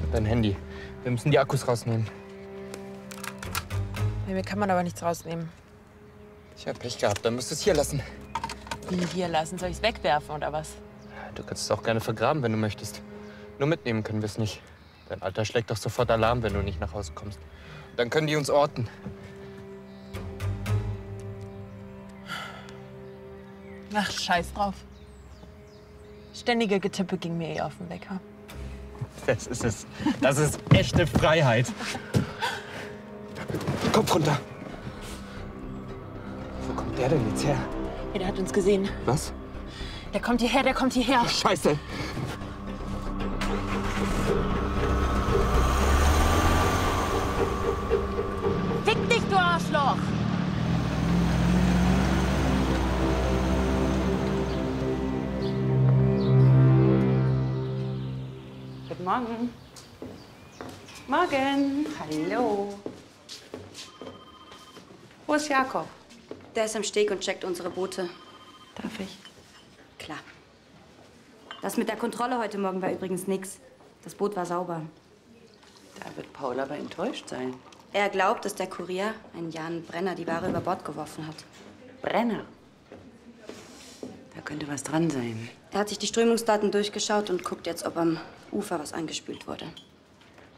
Dein Handy. Wir müssen die Akkus rausnehmen. Ja, mir kann man aber nichts rausnehmen. Ich hab Pech gehabt, dann musst du es hier lassen. Wie hier lassen? Soll ich es wegwerfen oder was? Du kannst es auch gerne vergraben, wenn du möchtest. Nur mitnehmen können wir es nicht. Dein Alter schlägt doch sofort Alarm, wenn du nicht nach Hause kommst. Und dann können die uns orten. Ach, scheiß drauf. Ständige Getippe ging mir eh auf den Wecker. Das ist es. Das ist echte Freiheit. Kopf runter. Wo kommt der denn jetzt her? Ja, der hat uns gesehen. Was? Der kommt hierher, der kommt hierher. Scheiße. Fick dich, du Arschloch! Guten Morgen. Morgen. Hallo. Wo ist Jakob? Der ist am Steg und checkt unsere Boote. Darf ich? Klar. Das mit der Kontrolle heute Morgen war übrigens nix. Das Boot war sauber. Da wird Paul aber enttäuscht sein. Er glaubt, dass der Kurier, ein Jan Brenner, die Ware über Bord geworfen hat. Brenner. Da könnte was dran sein. Er hat sich die Strömungsdaten durchgeschaut und guckt jetzt, ob am Ufer was angespült wurde.